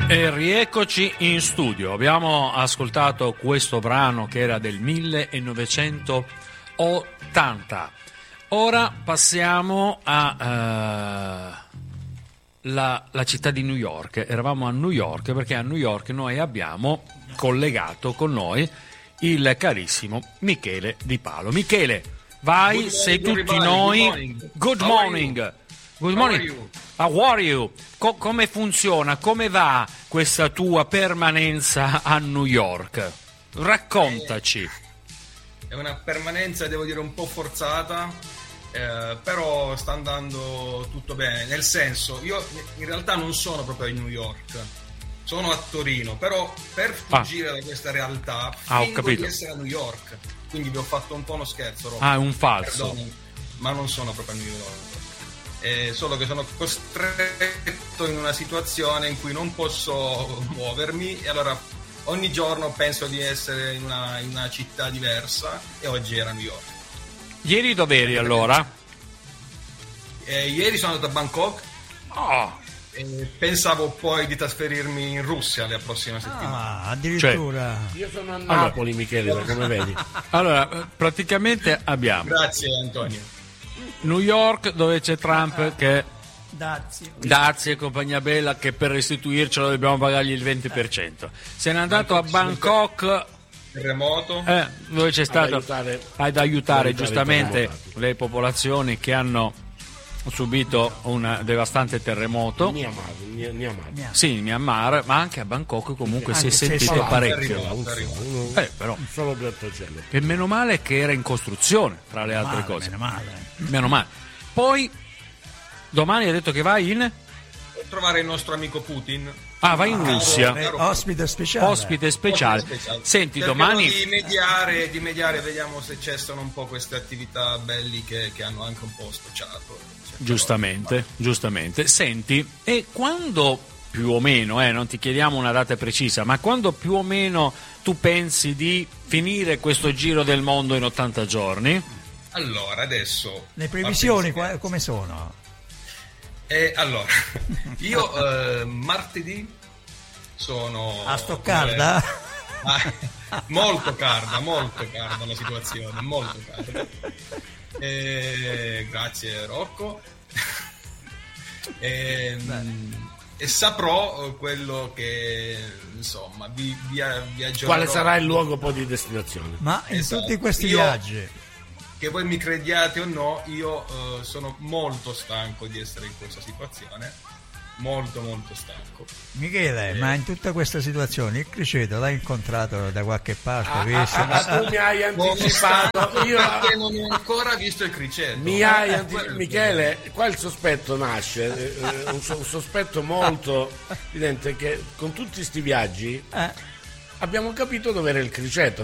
E rieccoci in studio. Abbiamo ascoltato questo brano che era del 1980. Ora passiamo a la città di New York. Eravamo a New York perché a New York noi abbiamo collegato con noi il carissimo Michele Di Palo. Michele, vai, sei tutti noi. Good morning. Good morning. How are you? Come funziona? Come va questa tua permanenza a New York? Raccontaci. È una permanenza, devo dire, un po' forzata, però sta andando tutto bene. Nel senso, io in realtà non sono proprio a New York, sono a Torino, però per fuggire da questa realtà fingo di essere a New York. Quindi vi ho fatto un po' uno scherzo, Rob. È un falso. Perdoni, ma non sono proprio a New York. Solo che sono costretto in una situazione in cui non posso muovermi, e allora ogni giorno penso di essere in una città diversa, e oggi era New York. Ieri dov'eri allora? Ieri sono andato a Bangkok. Pensavo poi di trasferirmi in Russia la prossima settimana. Addirittura. Io sono a Napoli, Michele, come vedi. Allora, praticamente abbiamo Grazie Antonio. New York, dove c'è Trump che Dazio e compagnia bella, che per restituircelo dobbiamo pagargli il 20%. Se n'è andato a Bangkok, terremoto, dove c'è stato ad aiutare giustamente le popolazioni che hanno subito un devastante terremoto. Myanmar. Sì, in Myanmar, ma anche a Bangkok comunque si è sentito parecchio. Però un solo grattacielo. e meno male che era in costruzione, tra le altre cose. Meno male. Poi domani hai detto che vai in trovare il nostro amico Putin. vai in Russia. Ospite speciale. Senti, Cercherò domani di mediare, vediamo se cessano un po' queste attività belliche che hanno anche un po' scocciato. Giustamente. Senti, e quando più o meno, non ti chiediamo una data precisa, ma quando più o meno tu pensi di finire questo giro del mondo in 80 giorni? Allora, adesso le previsioni come sono? Allora, io martedì sono a Stoccarda? Molto calda la situazione, molto calda. Grazie Rocco. E saprò quello che insomma vi aggiornerò. Quale sarà il luogo poi di destinazione? Ma in tutti questi viaggi, che voi mi crediate o no, io sono molto stanco di essere in questa situazione, molto stanco. Michele, ma in tutta questa situazione il criceto l'hai incontrato da qualche parte? Tu mi hai anticipato. Io non ho ancora visto il criceto. Michele, qua il sospetto nasce, un sospetto molto evidente, che con tutti sti viaggi abbiamo capito dove era il criceto.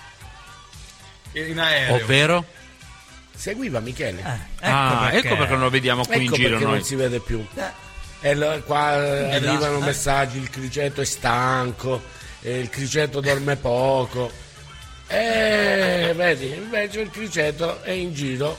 In aereo. Ovvero? Seguiva Michele. Ecco perché non lo vediamo qui in giro perché noi. non si vede più. Qua arrivano messaggi: il criceto è stanco, il criceto dorme poco. Vedi, invece il criceto è in giro.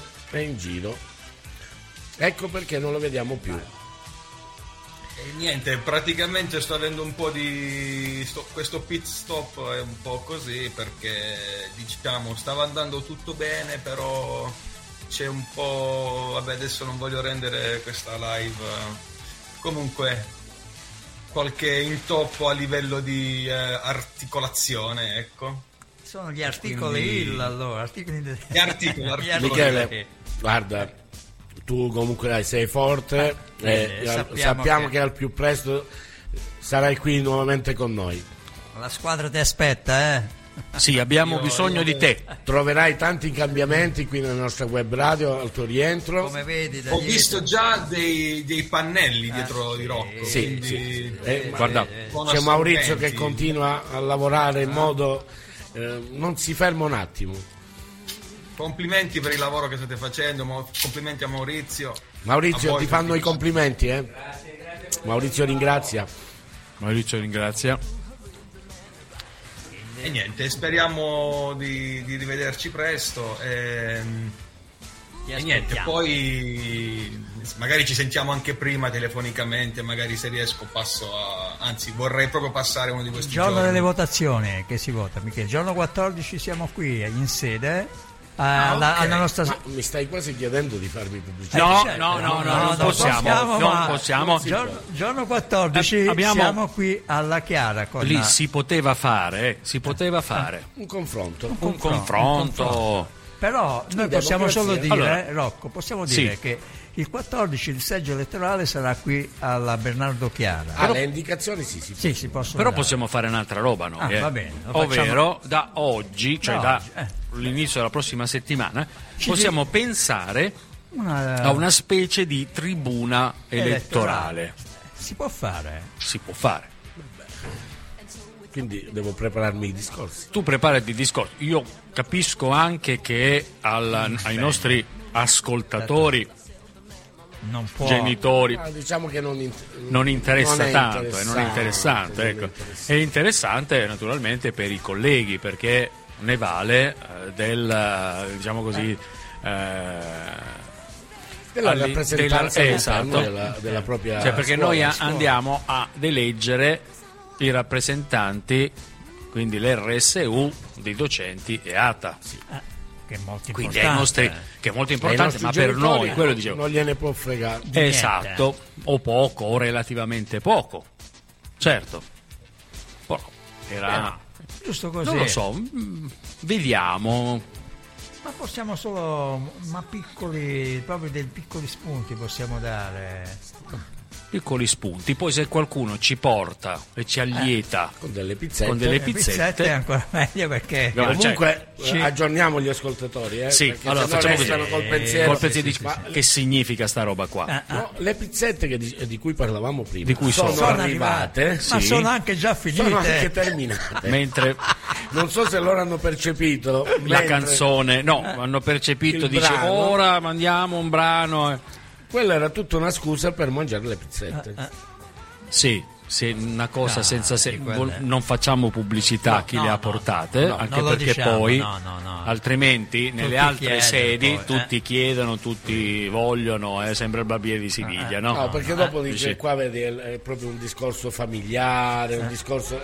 Ecco perché non lo vediamo più. Niente, praticamente sto avendo un po' questo pit stop è un po' così, perché diciamo stava andando tutto bene, però c'è un po', vabbè, adesso non voglio rendere questa live, comunque qualche intoppo a livello di articolazione, ecco. Sono gli articoli Gli articoli. Michele, guarda, tu comunque sei forte, sappiamo che al più presto sarai qui nuovamente con noi. La squadra ti aspetta, Sì, abbiamo bisogno di te. Troverai tanti cambiamenti qui nella nostra web radio al tuo rientro. Come vedi, ho visto già dei pannelli dietro di Rocco. Sì. Guarda, c'è Maurizio che continua a lavorare in modo non si ferma un attimo. Complimenti per il lavoro che state facendo, complimenti a Maurizio. Maurizio, ti fanno i complimenti, Grazie. Maurizio ringrazia. E niente, speriamo di rivederci presto. E niente, poi magari ci sentiamo anche prima telefonicamente, magari se riesco anzi vorrei proprio passare uno di questi giorno giorni. delle votazioni che si vota, Michele. Giorno 14 siamo qui in sede alla nostra... Ma mi stai quasi chiedendo di farmi pubblicità? No, certo. non possiamo. Non possiamo. Giorno 14 siamo qui alla Chiara con Lì si poteva fare. Un confronto. Un confronto. Però noi possiamo solo dire, Allora, Rocco, possiamo dire sì. che il 14 il seggio elettorale sarà qui alla Bernardo Chiara. Le indicazioni sì, si possono Però dare. possiamo fare un'altra roba noi. va bene, lo ovvero da oggi, cioè Da da oggi, l'inizio della prossima settimana, possiamo pensare Una- a una specie di tribuna elettorale. Si può fare. Si può fare. Quindi devo prepararmi i discorsi. Tu preparati il discorso. Io capisco anche che ai nostri ascoltatori, Non può. genitori, Diciamo che non interessa non è tanto, non è interessante. non è Ecco. interessante. È interessante naturalmente per i colleghi, perché ne vale diciamo così, Della rappresentanza esatto. della propria Cioè, perché scuola, noi scuola. andiamo ad eleggere i rappresentanti, quindi l'RSU di docenti e ATA. Che è molto Quindi importante. che è molto Ai importante, nostri ma per genitori noi quello dicevo. non gliene può fregare. Esatto, o poco, o relativamente poco. Certo. Però era Giusto così. non lo so, vediamo. Ma possiamo solo, proprio dei piccoli spunti possiamo dare. Piccoli spunti, poi se qualcuno ci porta e ci allieta Con delle pizzette. con delle Pizzette è pizzette, ancora meglio perché No, Comunque Sì. aggiorniamo gli ascoltatori, sì, perché allora sennò facciamo così. restano col pensiero. Col pensiero di- Ma che significa sta roba qua? no, le pizzette di cui parlavamo prima Di cui sono sono arrivate, ma sì. sono anche già finite. sono anche terminate. Mentre Non so se loro hanno percepito la mentre- canzone, no, hanno percepito, il dice brano. ora mandiamo un brano. Quella era tutta una scusa per mangiare le pizzette. Sì, una cosa senza sì, quelle- non facciamo pubblicità a chi le ha portate, no, anche non lo perché diciamo, poi no. altrimenti nelle Tutti altre chiedono sedi poi, tutti chiedono, tutti vogliono, è sempre il barbiere di Siviglia, no? No, perché dopo dice Dici- qua vedi è proprio un discorso familiare, un discorso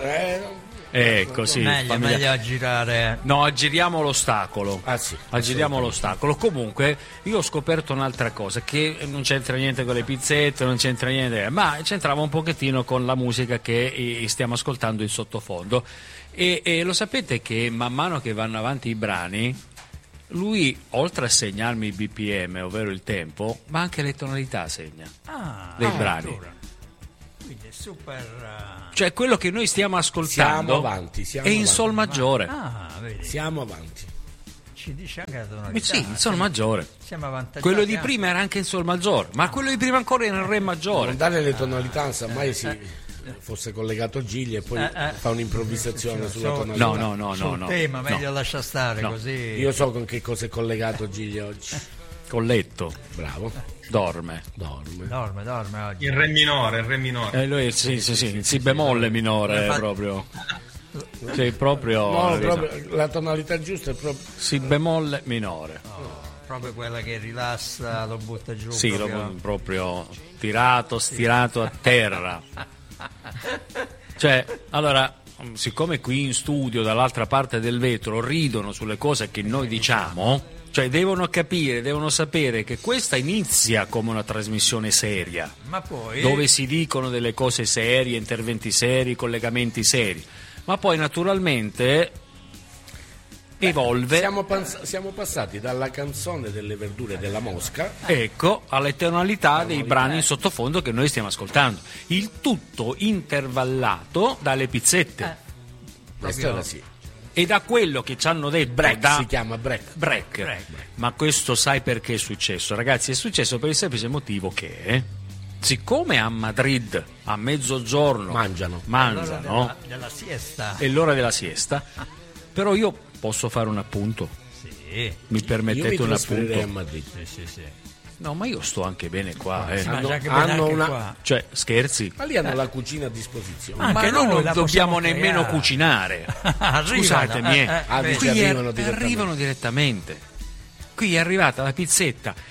Ecco, sì, meglio aggirare. No, aggiriamo l'ostacolo. Ah, sì, Aggiriamo l'ostacolo. Comunque, io ho scoperto un'altra cosa, che non c'entra niente con le pizzette, non c'entra niente, ma c'entrava un pochettino con la musica che stiamo ascoltando in sottofondo. E lo sapete che man mano che vanno avanti i brani, lui, oltre a segnarmi il BPM, ovvero il tempo, ma anche le tonalità segna dei brani. Addirittura. Quindi è super. Cioè, quello che noi stiamo ascoltando Siamo avanti, è in sol maggiore. Vedi, siamo avanti. ci dice anche la tonalità. Sì, in sol maggiore. Siamo avvantaggiati. Quello di prima era anche in sol maggiore, ma quello di prima ancora era in re maggiore. Non dare le tonalità, mai fosse collegato Gigli e poi fa un'improvvisazione sulla tonalità. No. Sul tema, meglio lascia stare così. Io so con che cosa è collegato Gigli oggi. Col letto, Bravo. dorme. Dorme. Dorme oggi. Il re minore. Lui sì, il si bemolle minore proprio. Sì, proprio, No, proprio la tonalità giusta è proprio si bemolle minore. Proprio quella che rilassa, lo butta giù. Sì, proprio. proprio tirato, stirato a terra. Cioè, allora, siccome qui in studio dall'altra parte del vetro ridono sulle cose che noi diciamo, cioè devono capire, devono sapere che questa inizia come una trasmissione seria, Ma poi dove si dicono delle cose serie, interventi seri, collegamenti seri, ma poi naturalmente evolve, siamo passati dalla canzone delle verdure della Mosca ecco, alle tonalità dei brani in sottofondo che noi stiamo ascoltando, il tutto intervallato dalle pizzette questo era sì. e da quello che ci hanno detto Si chiama break. Ma questo sai perché è successo, ragazzi? È successo per il semplice motivo che siccome a Madrid a mezzogiorno Mangiano. della siesta. è l'ora della siesta, però io posso fare un appunto, Sì. mi Io permettete mi un trasferirei a appunto? Madrid. Sì. No, ma io sto anche bene qua, Si mangia anche bene hanno anche una- qua. Cioè, scherzi? Ma lì hanno la cucina a disposizione. Anche Ma noi noi non la dobbiamo possiamo nemmeno creare. cucinare. Arrivano, Scusatemi, Ah, vedi. dice qui arrivano direttamente. arrivano direttamente. Qui è arrivata la pizzetta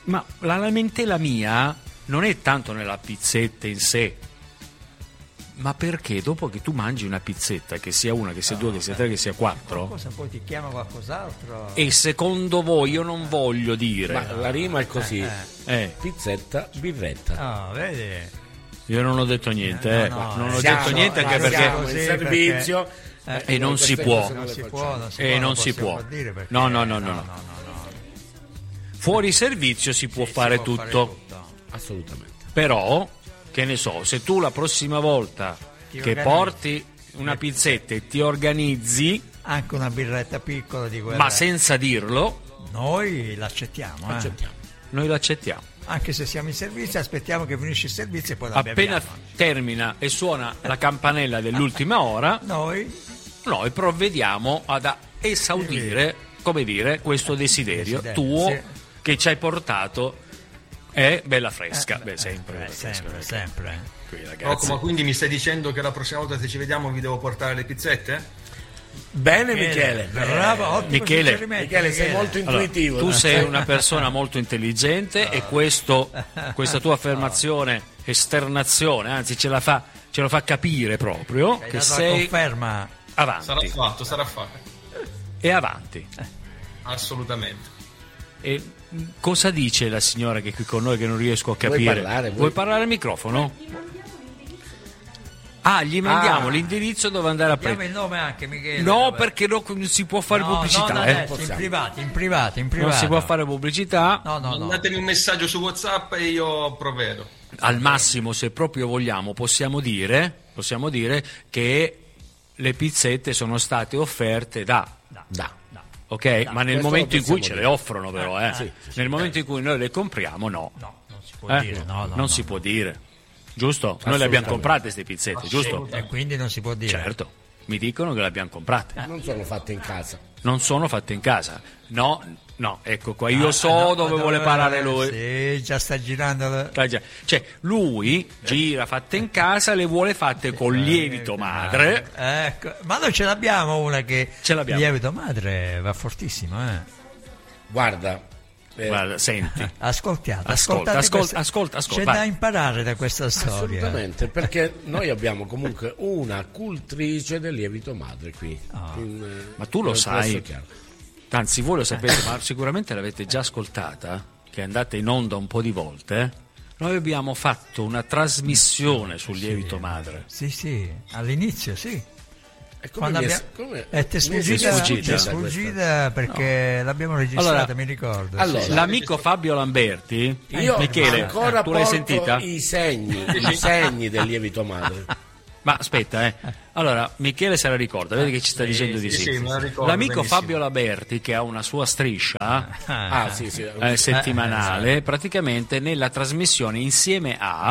Ma la lamentela mia non è tanto nella pizzetta in sé, ma perché dopo che tu mangi una pizzetta, che sia una, che sia due, che sia tre, che sia quattro, Cosa poi ti chiama qualcos'altro? e secondo voi io non voglio dire, Ma la rima è così: pizzetta, birretta. Ah, vedi? io non ho detto niente, non ho Siamo- detto niente anche siamo perché in Così, servizio e non si può. Non si può, non si E può, non lo si possiamo può. dire perché- No. Fuori servizio si può fare si può tutto. assolutamente. Però, che ne so, se tu la prossima volta Ti che organizzi. porti una pizzetta e ti organizzi, Anche una birretta piccola di quella. ma senza dirlo, Noi l'accettiamo, Accettiamo. noi l'accettiamo. Anche se siamo in servizio, aspettiamo che finisce il servizio e poi la Appena beviamo. termina e suona la campanella dell'ultima ora, Noi noi provvediamo ad esaudire, come dire, questo desiderio tuo sì. che ci hai portato. È bella fresca. Beh, sempre. bella fresca, sempre, perché sempre. qui, Rocco, ragazzi, ma quindi mi stai dicendo che la prossima volta se ci vediamo vi devo portare le pizzette? Bene, Michele. Bravo, ottimo Michele. suggerimento, Michele, sei molto allora, intuitivo. tu sei una persona molto intelligente e questa tua affermazione, esternazione, anzi ce lo fa capire proprio Hai che dato la sei conferma. Sarà avanti fatto. e avanti. Assolutamente. E cosa dice la signora che è qui con noi che non riesco a capire? parlare, Vuoi parlare al microfono? Ah, gli mandiamo Ah. l'indirizzo dove andare a Diamo prendere. il nome anche, Michele. No, vabbè. perché non si può fare No, pubblicità, non eh. adesso, in privato. Non si può fare pubblicità. No. Mandatemi un messaggio su WhatsApp e io provvedo. Al massimo, se proprio vogliamo, possiamo dire che le pizzette sono state offerte da, ok? Ma nel questo momento lo in cui possiamo ce dire. le offrono, però, nel momento in cui noi le compriamo, no. No, non si può dire. Non si può dire, giusto? Noi le abbiamo comprate queste pizzette, giusto? E quindi non si può dire. Certo, mi dicono che le abbiamo comprate. Non sono fatte in casa. Non sono fatte in casa. No, ecco qua, io so dove vuole parare lui. Sì, già sta girando. Cioè, lui gira fatte in casa, le vuole fatte con lievito madre. Ecco, ma noi ce l'abbiamo una che Ce l'abbiamo. il lievito madre va fortissimo, Guarda, Guarda, senti. Ascoltate Ascolta, questa- C'è vai. da imparare da questa storia. assolutamente, perché noi abbiamo comunque una cultrice del lievito madre qui. Ma tu lo nel sai. Presso Chiaro. Anzi, voi lo sapete, ma sicuramente l'avete già ascoltata, che è andata in onda un po' di volte. Noi abbiamo fatto una trasmissione sul lievito madre. Sì, all'inizio sì. E come Quando mi è- abbiamo- come- ti è mi è sfuggita, sfuggita ti è sfuggita perché l'abbiamo registrata, Allora- mi ricordo. allora, sì. L'amico Fabio Lamberti, Io Michele, ancora tu l'hai porto sentita? i segni del lievito madre. Ma aspetta, allora Michele se la ricorda, vedi che ci sta dicendo di sì. sì, me la ricordo L'amico benissimo. Fabio Lamberti, che ha una sua striscia Ah, sì. settimanale, praticamente nella trasmissione Insieme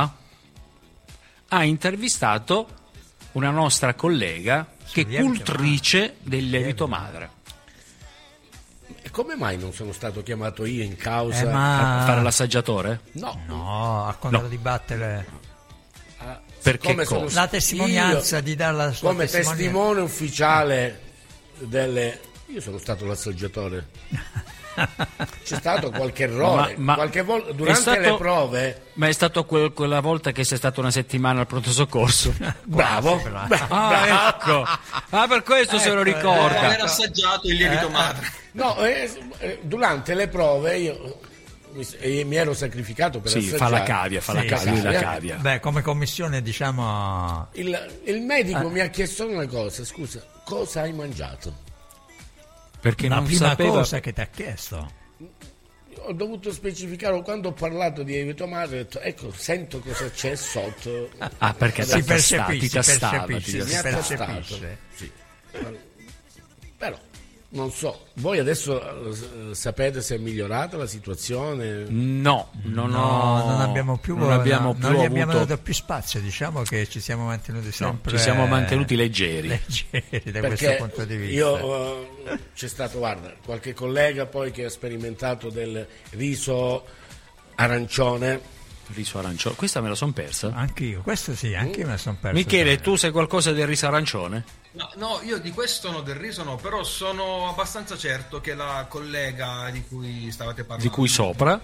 ha intervistato una nostra collega che è lievito cultrice del lievito madre. E come mai non sono stato chiamato io in causa? ma A fare l'assaggiatore? no, a contraddibattere Perché Come sono cosa? la testimonianza di dare la sua come testimonianza. testimone ufficiale delle... Io sono stato l'assaggiatore. C'è stato qualche errore, Ma qualche volta è durante stato- le prove. Ma è stato quella volta che sei stato una settimana al pronto soccorso? Bravo. Ah, ecco. Ah, per questo se lo ricorda. Aver assaggiato il lievito madre. No, durante le prove io mi ero sacrificato per Sì, assaggiare. fa la cavia, lui la cavia. Beh, come commissione diciamo Il medico mi ha chiesto una cosa, scusa, cosa hai mangiato? Perché la non prima sapeva. cosa che ti ha chiesto. Ho dovuto specificare quando ho parlato di lievito madre, ho detto, ecco, sento cosa c'è sotto. Ah, perché Si ti tastava, percepisce. Mi ha tastato. percepisce. Sì. Però non so, voi adesso sapete se è migliorata la situazione? No, Non abbiamo più non abbiamo non gli abbiamo avuto. dato più spazio, diciamo che ci siamo mantenuti sempre Ci siamo mantenuti leggeri. leggeri da questo Perché punto di vista. io c'è stato, guarda, qualche collega poi che ha sperimentato del riso arancione Riso arancione, questa me la son persa. Anch'io, questo sì, anche io me la sono perso. Michele, tu sai qualcosa del riso arancione? No, io di questo no, del riso no, però sono abbastanza certo che la collega di cui stavate parlando, Di cui sopra,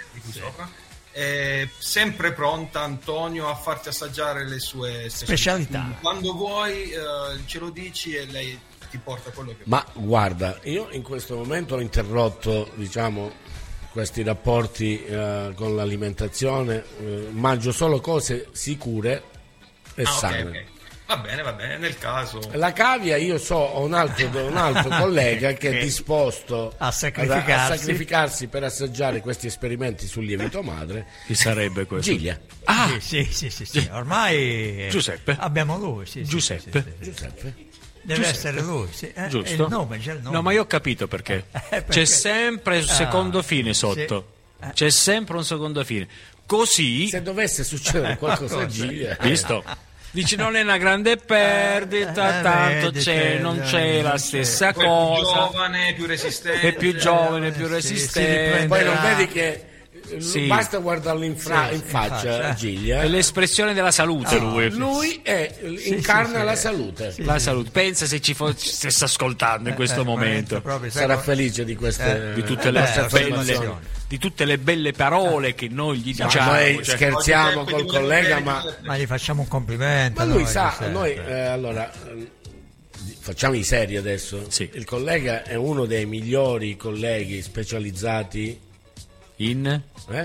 è sempre pronta, Antonio, a farti assaggiare le sue specialità. Quando vuoi ce lo dici e lei ti porta quello che Ma guarda, io in questo momento ho interrotto, diciamo, questi rapporti con l'alimentazione, mangio solo cose sicure e sane. Okay. Va bene, nel caso. La cavia, io ho un altro collega che è disposto a sacrificarsi per assaggiare questi esperimenti sul lievito madre. chi sarebbe questo? Giulia. Sì. Ormai Giuseppe. abbiamo lui. Sì, Giuseppe. Giuseppe. Deve essere lui, sì. Giusto? Il nome, c'è il nome. No, ma io ho capito perché. C'è sempre un secondo fine sotto. Sì. C'è sempre un secondo fine. Così, Se dovesse succedere qualcosa a Gilia, visto? Dici non è una grande perdita, tanto non c'è la stessa Poi cosa. è più giovane, più resistente. È più giovane, più Sì, resistente. poi non vedi che Sì. basta guardarlo in faccia faccia. Gilia. È l'espressione della salute Lui incarna la salute. La salute. Pensa se ci stesse ascoltando in questo momento. Proprio, Sarà felice di queste Di tutte le affermazioni. di tutte le belle parole che noi gli Ma diciamo. noi cioè, scherziamo oggi col tempo di collega, volere ma gli facciamo un complimento. lui noi, sa, Giuseppe. noi allora facciamo i seri adesso. Sì. Il collega è uno dei migliori colleghi specializzati. in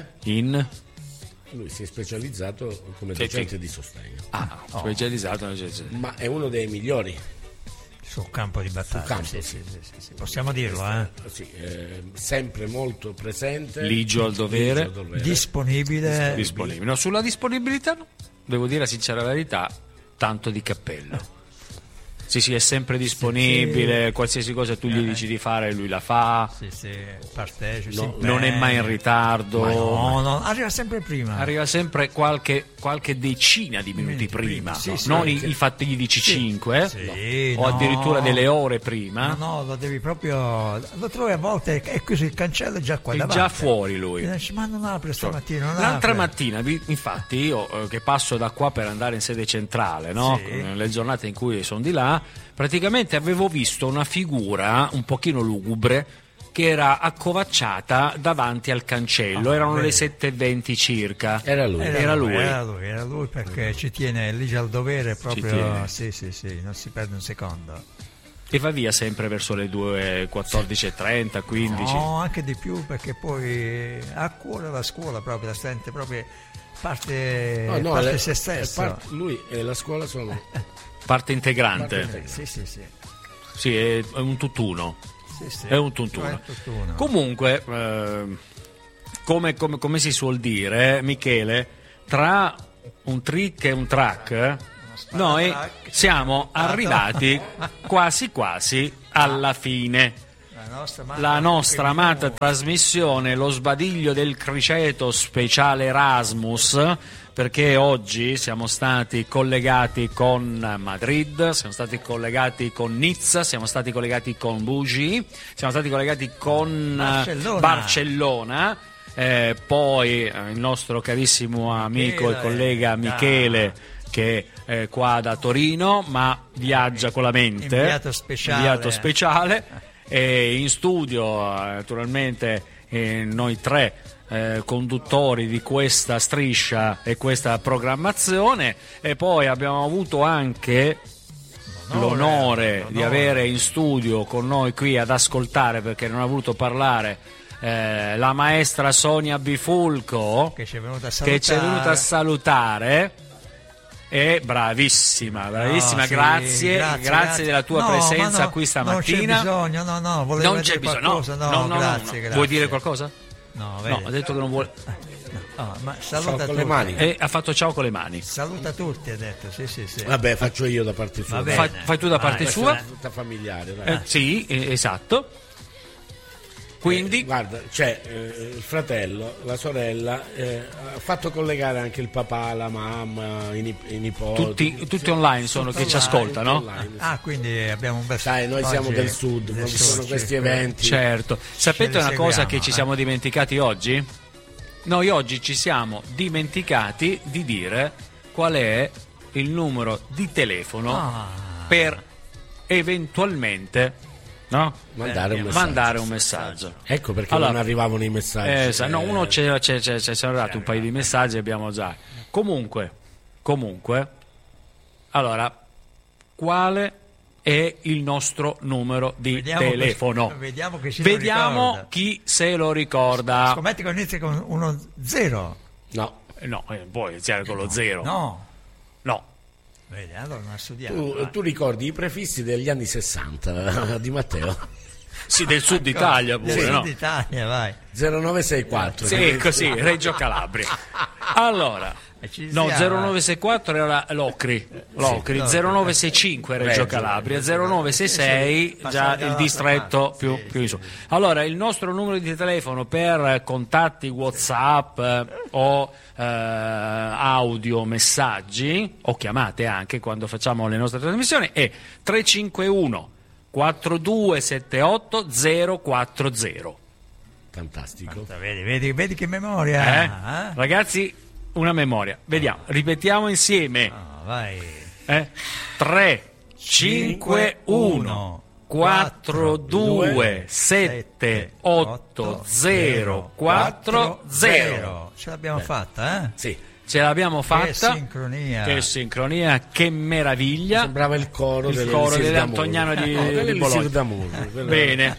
Lui si è specializzato come Sì, docente sì. di sostegno, specializzato ma è uno dei migliori. Sul campo di battaglia. Sul campo, sì. Possiamo dirlo, Sì, sempre molto presente, Ligio al dovere. Ligio al dovere. Disponibile. Disponibile. No, sulla disponibilità no. Devo dire la sincera verità, tanto di cappello. Sì, è sempre disponibile, qualsiasi cosa tu gli dici di fare lui la fa, Sì, partecipa. No, si non è mai in impegna. ritardo, No, arriva sempre prima. arriva sempre qualche decina di minuti prima, Sì, sì, non anche. i fatidici 5 Sì, o no. addirittura delle ore prima. No, lo devi proprio. Lo trovi a volte, è chiuso il cancello è già qua È davanti. già fuori lui. E dici, ma non apre stamattina. Non L'altra apre. mattina, infatti, io che passo da qua per andare in sede centrale, no? Sì. Le giornate in cui sono di là, praticamente avevo visto una figura un pochino lugubre che era accovacciata davanti al cancello. Erano le 7:20 circa. Era lui. Era lui. Era lui perché ci tiene lì al dovere proprio. tiene. Sì, non si perde un secondo. E va via sempre verso le 2:14:30, 15. No, anche di più perché poi ha a cuore la scuola proprio, la sente proprio parte, parte se stesso. Lui e la scuola sono Parte integrante. Sì. Sì, è un tutt'uno. Sì. È un tutt'uno. È un tutt'uno. Comunque, come si suol dire, Michele, tra un trick e un track, noi siamo arrivati quasi alla fine. La nostra amata trasmissione, lo sbadiglio del criceto speciale Erasmus, perché oggi siamo stati collegati con Madrid, siamo stati collegati con Nizza, siamo stati collegati con Bougie, siamo stati collegati con Barcellona. Poi il nostro carissimo amico e collega Michele, che è qua da Torino, ma viaggia con la mente, inviato speciale. E in studio naturalmente noi tre conduttori di questa striscia e questa programmazione, e poi abbiamo avuto anche l'onore di avere in studio con noi qui ad ascoltare, perché non ha voluto parlare, la maestra Sonia Bifulco, che ci è venuta a salutare. E bravissima, sì, grazie della tua presenza qui stamattina. Non c'è bisogno, volevo non c'è dire bisogno, qualcosa, no. Grazie. Vuoi dire qualcosa? No, ha detto che non vuole. Ma saluta con tutti. le mani. E ha fatto ciao con le mani. Saluta tutti, ha detto, sì. Vabbè, faccio io da parte sua. Fai tu da parte sua? Tutta familiare, dai. Sì, esatto. Quindi guarda, c'è il fratello, la sorella, ha fatto collegare anche il papà, la mamma, i nipoti. Tutti online sono che ci ascoltano. Quindi abbiamo un bel. Sai, noi siamo del sud, quando ci sono questi eventi. Certo. Sapete una cosa che ci siamo dimenticati oggi? noi oggi ci siamo dimenticati di dire qual è il numero di telefono per eventualmente mandare un messaggio. Ecco perché non arrivavano i messaggi. Uno ci è arrivato un paio di messaggi, abbiamo già. Comunque, allora, quale è il nostro numero di telefono? Vediamo chi se lo ricorda. Scommetti che inizia con 1-0. No, puoi iniziare con lo 0. No. Vedi, allora non studiamo. Tu ricordi i prefissi degli anni 60 di Matteo? Sì, del Sud Italia pure, del Sud Italia, vai. 0964. Sì, così, Reggio Calabria. Allora, 0964 era l'Ocri, 0965 Reggio Calabria, 0966 già il distretto più in su. Allora, il nostro numero di telefono per contatti WhatsApp o audio, messaggi o chiamate anche quando facciamo le nostre trasmissioni è 351 4278 040. Fantastico. Vedi che memoria. Ragazzi, una memoria. Vediamo, ripetiamo insieme. Vai. 351 42 78 040. Ce l'abbiamo fatta, Sì, ce l'abbiamo fatta. Che sincronia, che meraviglia. Sembrava il coro dell'Antoniano di Bologna. Bene.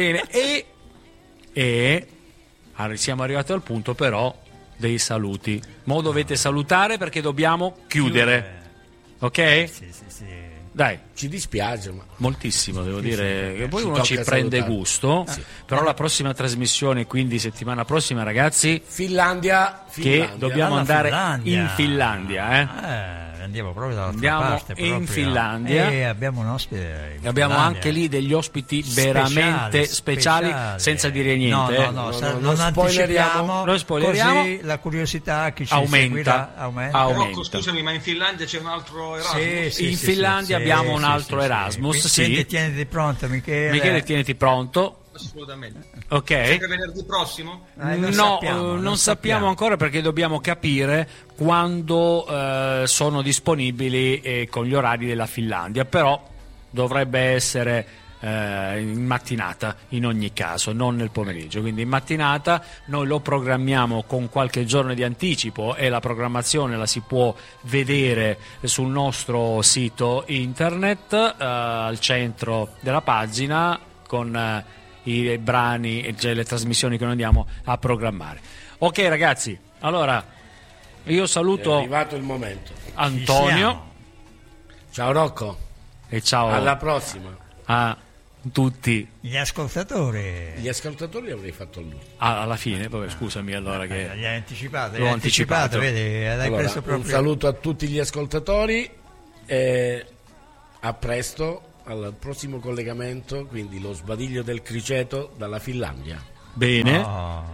E siamo arrivati al punto però dei saluti. Mo dovete salutare perché dobbiamo chiudere. Ok? Sì. Dai, ci dispiace, ma moltissimo, devo dire che poi uno ci prende gusto, però la prossima trasmissione, quindi settimana prossima, ragazzi, Finlandia. Che dobbiamo andare in Finlandia, Andiamo proprio dall'altra parte, in Finlandia e abbiamo un ospite. Abbiamo anche lì degli ospiti veramente speciali, senza dire niente. Non anticipiamo, così la curiosità chi ci aumenta. Rocco, scusami, ma in Finlandia c'è un altro Erasmus? In Finlandia abbiamo un altro Erasmus. Quindi tieniti pronto, Michele. Michele, tieniti pronto. Assolutamente. Ok. Sempre venerdì prossimo? Non sappiamo ancora perché dobbiamo capire quando sono disponibili con gli orari della Finlandia, però dovrebbe essere in mattinata in ogni caso, non nel pomeriggio, quindi in mattinata. Noi lo programmiamo con qualche giorno di anticipo e la programmazione la si può vedere sul nostro sito internet, al centro della pagina, con i brani, cioè le trasmissioni che noi andiamo a programmare. Ok ragazzi, allora io saluto, è arrivato il momento, Antonio, ciao Rocco e ciao alla prossima a tutti gli ascoltatori avrei fatto lui alla fine, vabbè, scusami, allora che l'ho anticipato, vedi, allora, preso proprio... un saluto a tutti gli ascoltatori e a presto al prossimo collegamento, quindi lo sbadiglio del criceto dalla Finlandia. Bene,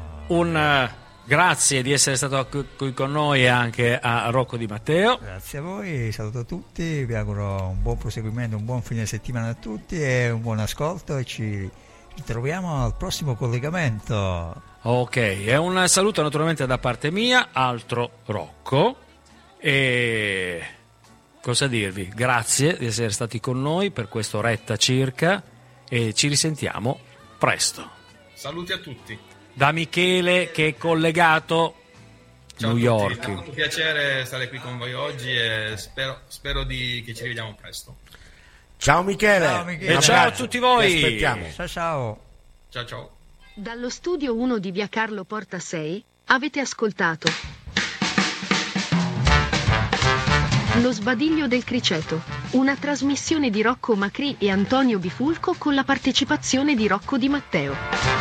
grazie di essere stato qui con noi, anche a Rocco Di Matteo. Grazie a voi, saluto tutti, vi auguro un buon proseguimento, un buon fine settimana a tutti e un buon ascolto, e ci ritroviamo al prossimo collegamento. Ok, e un saluto naturalmente da parte mia, altro Rocco, e cosa dirvi? Grazie di essere stati con noi per quest'oretta circa e ci risentiamo presto. Saluti a tutti. Da Michele che è collegato Ciao New York. È stato un piacere stare qui con voi oggi e spero che ci rivediamo presto. Ciao Michele. E ciao a tutti voi. Ti aspettiamo. Ciao. Dallo studio 1 di via Carlo Porta 6 avete ascoltato Lo sbadiglio del criceto, una trasmissione di Rocco Macri e Antonio Bifulco con la partecipazione di Rocco Di Matteo.